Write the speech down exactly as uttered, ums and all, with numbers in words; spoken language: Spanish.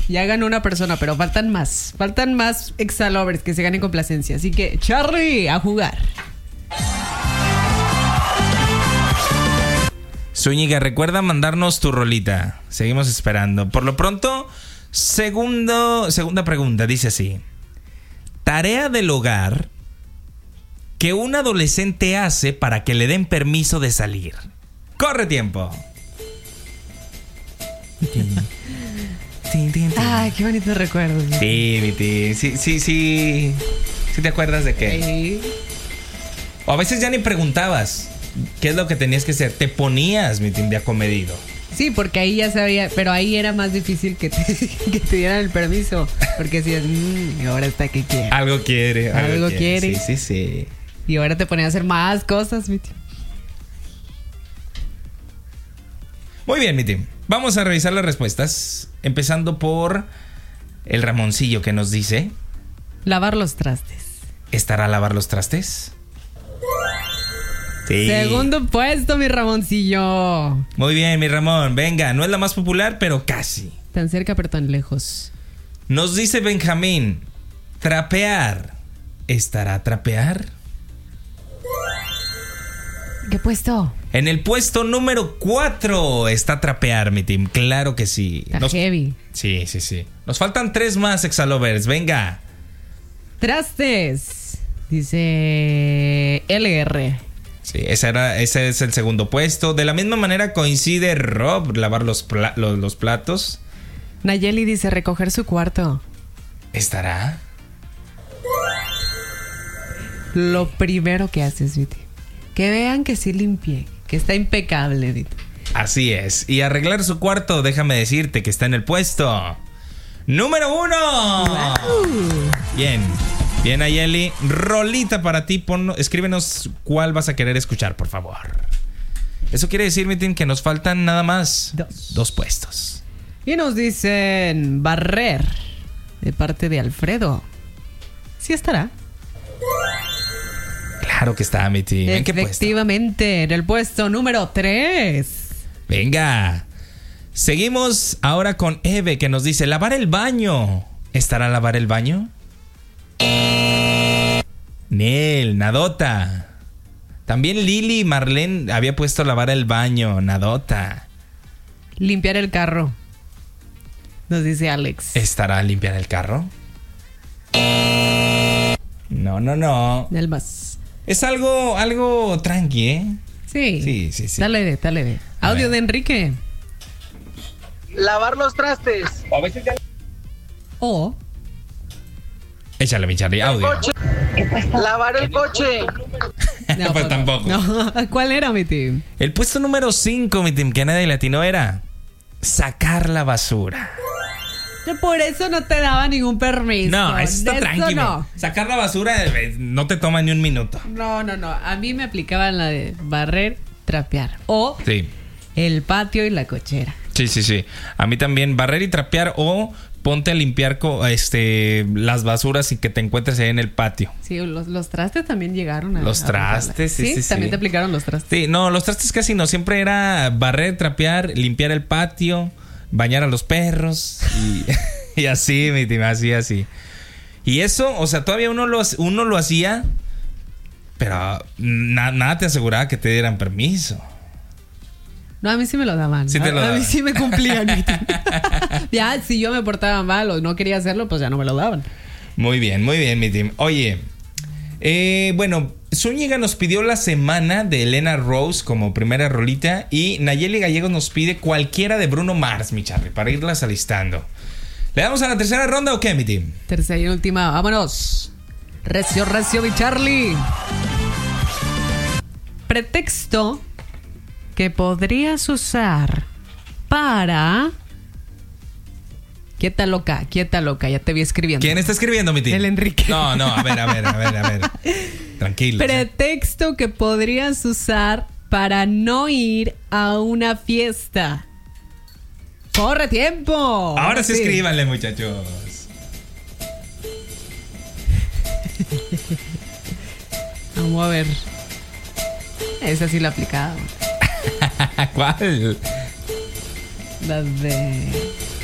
Ya ganó una persona, pero faltan más. Faltan más exalovers que se ganen complacencia. Así que, Charlie, a jugar. Zúñiga, recuerda mandarnos tu rolita. Seguimos esperando. Por lo pronto, segundo, segunda pregunta. Dice así. Tarea del hogar que un adolescente hace para que le den permiso de salir. ¡Corre tiempo! Ay, qué bonito recuerdo. Sí, mi tío. Sí, sí, sí. ¿Sí te acuerdas de qué? Sí. O a veces ya ni preguntabas qué es lo que tenías que hacer. Te ponías, mi tío, de acomedido. Sí, porque ahí ya sabía, pero ahí era más difícil que te, que te dieran el permiso. Porque decías, mmm, ahora está que quiere. Algo quiere. Algo, Algo quiere. quiere. Sí, sí, sí. Y ahora te ponías a hacer más cosas, mi tío. Muy bien, mi team. Vamos a revisar las respuestas. Empezando por el Ramoncillo que nos dice: Lavar los trastes. ¿estará a lavar los trastes? Sí. Segundo puesto, mi Ramoncillo. Muy bien, mi Ramón. Venga, no es la más popular, pero casi. Tan cerca, pero tan lejos. Nos dice Benjamín: trapear. ¿Estará a trapear? ¿Qué puesto? En el puesto número cuatro está trapear, mi team. Claro que sí. Está Nos... heavy. Sí, sí, sí. Nos faltan tres más, Exalovers. Venga. Trastes. Dice L R. Sí, ese, era, ese es el segundo puesto. De la misma manera coincide Rob, lavar los, pla- los, los platos. Nayeli dice recoger su cuarto. ¿Estará? Lo primero que haces, Viti. Que vean que sí limpié, que está impecable, Viti. Así es. Y arreglar su cuarto, déjame decirte que está en el puesto número uno. Wow. Bien. Bien, Ayeli. Rolita para ti. Pon, escríbenos cuál vas a querer escuchar, por favor. Eso quiere decir, mi team, que nos faltan nada más Dos. Dos puestos. Y nos dicen barrer de parte de Alfredo. ¿Sí estará? Claro que está, mi team. ¿En qué puesto? Efectivamente, en el puesto número tres. Venga. Seguimos ahora con Eve, que nos dice lavar el baño. ¿Estará a lavar el baño? Nel, nadota. También Lili Marlene había puesto lavar el baño, nadota. Limpiar el carro. Nos dice Alex. ¿Estará a limpiar el carro? No, no, no. Del más. Es algo, algo tranqui, ¿eh? Sí. Sí, sí, sí. Dale de, dale de. A Audio ver. de Enrique. Lavar los trastes. A veces ya... O Échale, mi Charlie, audio. Coche. Lavar el coche. No, Pues tampoco. No. ¿Cuál era, mi team? El puesto número cinco, mi team, que nadie latino, era sacar la basura. Por eso no te daba ningún permiso. No, eso está De tranquilo. no. Sacar la basura eh, no te toma ni un minuto. No, no, no. A mí me aplicaban la de barrer, trapear. O Sí. el patio y la cochera. Sí, sí, sí. A mí también barrer y trapear o ponte a limpiar co- este, las basuras y que te encuentres ahí en el patio. Sí, los, los trastes también llegaron a... Los a trastes, sí, sí, sí. También te aplicaron los trastes. Sí, no, los trastes casi no. Siempre era barrer, trapear, limpiar el patio, bañar a los perros y, y así, mi tío, así, así. Y eso, o sea, todavía uno lo, uno lo hacía, pero na- nada te aseguraba que te dieran permiso. No, a mí sí me lo daban. Sí te a, lo a daban. mí sí me cumplían. Ya, si yo me portaba mal o no quería hacerlo, pues ya no me lo daban. Muy bien, muy bien, mi team. Oye, eh, bueno, Zúñiga nos pidió La Semana de Elena Rose como primera rolita y Nayeli Gallegos nos pide cualquiera de Bruno Mars, mi Charlie, para irlas alistando. ¿Le damos a la tercera ronda o qué, mi team? Tercera y última, vámonos. Recio, recio, mi Charlie. Pretexto que podrías usar para... Quieta loca, quieta loca, ya te vi escribiendo. ¿Quién está escribiendo, mi team? El Enrique. No, no, a ver, a ver, a ver, a ver. Tranquilo. Pretexto que podrías usar para no ir a una fiesta. ¡Corre tiempo! Ahora sí escríbanle, muchachos. Vamos a ver. Esa sí la aplicaba. ¿Cuál? La de...